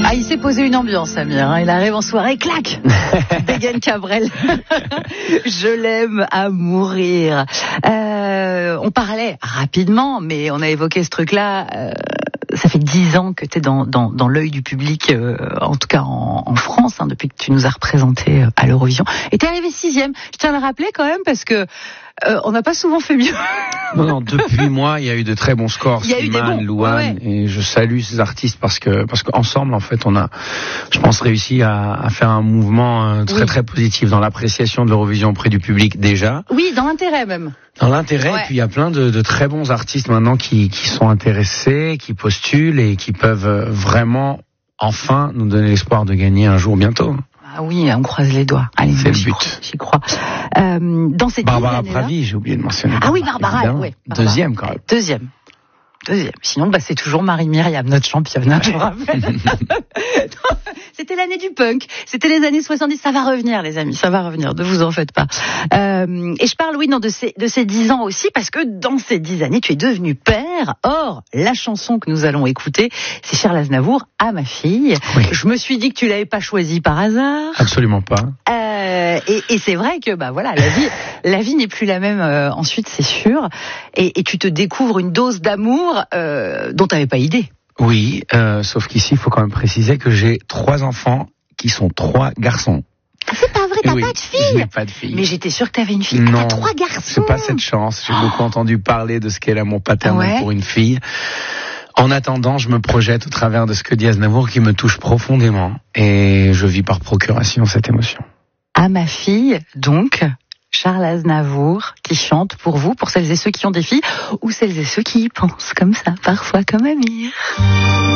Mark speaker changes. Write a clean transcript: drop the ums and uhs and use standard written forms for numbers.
Speaker 1: Ah, il s'est posé une ambiance, Amir. Il arrive en soirée, clac, dégaine Cabrel. Je l'aime à mourir. On parlait rapidement, mais on a évoqué ce truc-là. Ça fait 10 ans que tu es dans l'œil du public, en tout cas en France, hein, depuis que tu nous as représenté à l'Eurovision. Et tu es arrivé 6e. Je tiens à le rappeler quand même parce que on n'a pas souvent fait mieux.
Speaker 2: Non, depuis moi, il y a eu de très bons scores.
Speaker 1: Slimane,
Speaker 2: Louane, et je salue ces artistes parce qu'ensemble, en fait, on a, je pense, réussi à faire un mouvement très positif dans l'appréciation de l'Eurovision auprès du public déjà.
Speaker 1: Oui, dans l'intérêt même.
Speaker 2: Dans l'intérêt, et puis il y a plein de très bons artistes maintenant qui sont intéressés, qui postulent et qui peuvent vraiment enfin nous donner l'espoir de gagner un jour bientôt.
Speaker 1: Ah oui, on croise les doigts. Allez,
Speaker 2: c'est le but.
Speaker 1: J'y crois. Dans ces
Speaker 2: Barbara Pravi, j'ai oublié de mentionner.
Speaker 1: Ah oui, Barbara, ouais.
Speaker 2: Deuxième quand même.
Speaker 1: Deuxième. Sinon, c'est toujours Marie-Myriam, notre championne, hein, je vous rappelle. C'était l'année du punk. C'était les années 70. Ça va revenir, les amis. Ça va revenir. Ne vous en faites pas. Et je parle, de ces 10 ans aussi, parce que dans ces 10 années, tu es devenu père. Or, la chanson que nous allons écouter, c'est Charles Aznavour, à ma fille. Oui. Je me suis dit que tu l'avais pas choisie par hasard.
Speaker 2: Absolument pas.
Speaker 1: Et c'est vrai que, la vie n'est plus la même ensuite, c'est sûr. Et tu te découvres une dose d'amour dont tu n'avais pas idée.
Speaker 2: Oui, sauf qu'ici, il faut quand même préciser que j'ai 3 enfants qui sont 3 garçons.
Speaker 1: C'est pas vrai, t'as pas de fille?
Speaker 2: Je n'ai pas de fille.
Speaker 1: Mais j'étais sûre que t'avais une fille.
Speaker 2: Non,
Speaker 1: t'as 3 garçons.
Speaker 2: J'ai pas cette chance. J'ai beaucoup entendu parler de ce qu'est l'amour paternel pour une fille. En attendant, je me projette au travers de ce que dit Aznavour qui me touche profondément. Et je vis par procuration cette émotion.
Speaker 1: À ma fille, donc, Charles Aznavour, qui chante pour vous, pour celles et ceux qui ont des filles, ou celles et ceux qui y pensent comme ça, parfois comme Amir.